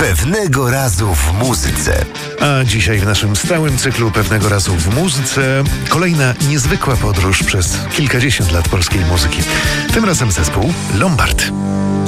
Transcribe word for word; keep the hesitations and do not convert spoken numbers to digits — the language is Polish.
Pewnego razu w muzyce. A dzisiaj w naszym stałym cyklu Pewnego razu w muzyce kolejna niezwykła podróż przez kilkadziesiąt lat polskiej muzyki. Tym razem zespół Lombard.